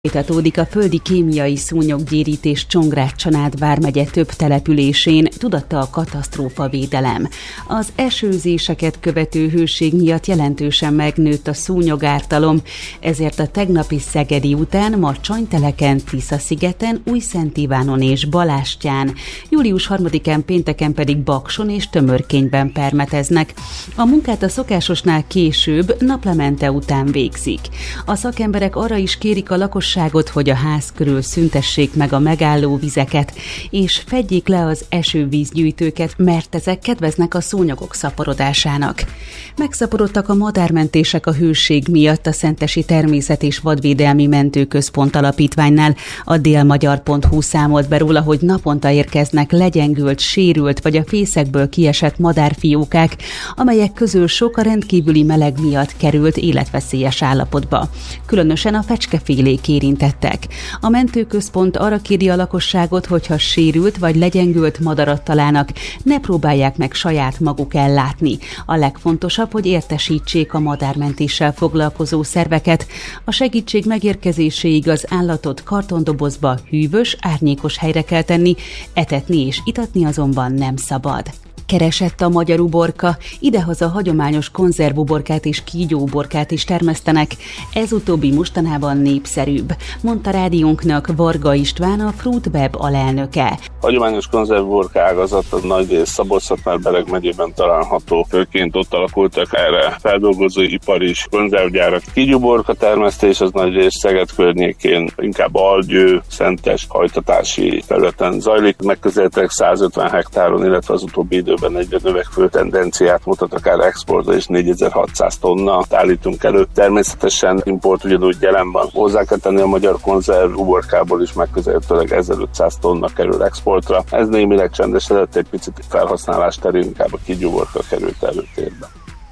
Folytatódik a földi kémiai szúnyoggyérítés Csongrád-Csanád vármegye több településén, tudatta a katasztrófavédelem. Az esőzéseket követő hőség miatt jelentősen megnőtt a szúnyogártalom, ezért a tegnapi szegedi után ma Csanyteleken, Tisza-szigeten, Újszent Ivánon és Balástyán, július 3-án pénteken pedig Bakson és Tömörkényben permeteznek. A munkát a szokásosnál később, naplemente után végzik. A szakemberek arra is kérik a lakosságot, hogy a ház körül szüntessék meg a megálló vizeket, és fedjék le az esővízgyűjtőket, mert ezek kedveznek a szúnyogok szaporodásának. Megszaporodtak a madármentések a hőség miatt a Szentesi Természet- és Vadvédelmi Mentőközpont Alapítványnál. A délmagyar.hu számolt be róla, hogy naponta érkeznek legyengült, sérült vagy a fészekből kiesett madárfiókák, amelyek közül sok a rendkívüli meleg miatt került életveszélyes állapotba. Különösen a fecskefélék érintettek. A mentőközpont arra kéri a lakosságot, hogyha sérült vagy legyengült madarat találnak, ne próbálják meg saját maguk ellátni. A legfontosabb, hogy értesítsék a madármentéssel foglalkozó szerveket. A segítség megérkezéséig az állatot kartondobozba, hűvös, árnyékos helyre kell tenni, etetni és itatni azonban nem szabad. Keresett a magyar uborka, idehaza hagyományos konzervuborkát és kígyóuborkát is termesztenek, ez utóbbi mostanában népszerűbb, mondta rádiónknak Varga István, a Fruitweb alelnöke. Hagyományos konzervuborka ágazat az nagyrészt Szabolcs-Szatmár-Bereg megyében található, főként ott alakultak erre feldolgozóipar is, konzervgyárak. Kígyóuborka termesztés az nagyrészt Szeged környékén, inkább Algyő, Szentes hajtatási területen zajlik, megközelítek 150 hektáron, illetve az utóbbi időben egyre növekvő tendenciát mutat, akár exportra is 4600 tonna állítunk elő. Természetesen import ugyanúgy jelen van. Hozzá kell tenni, a magyar konzerv uborkából is megközelítőleg 1500 tonna kerül exportra. Ez némileg csendesedett, egy picit felhasználás terén inkább a kígyóuborka került előtérbe.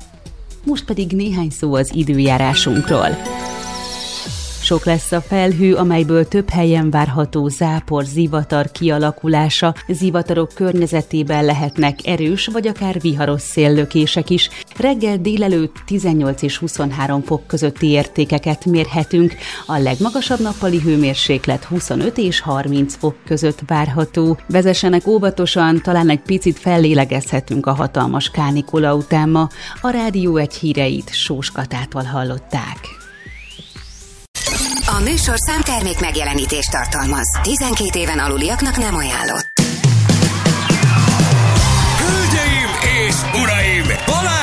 Most pedig néhány szó az időjárásunkról. Sok lesz a felhő, amelyből több helyen várható zápor, zivatar kialakulása. Zivatarok környezetében lehetnek erős vagy akár viharos széllökések is. Reggel délelőtt 18 és 23 fok közötti értékeket mérhetünk. A legmagasabb nappali hőmérséklet 25 és 30 fok között várható. Vezessenek óvatosan, talán egy picit fellélegezhetünk a hatalmas kánikula után ma. A Rádió egy híreit Sós Katától hallották. A műsorszám termék megjelenítést tartalmaz. 12 éven aluliaknak nem ajánlott. Hölgyeim és uraim!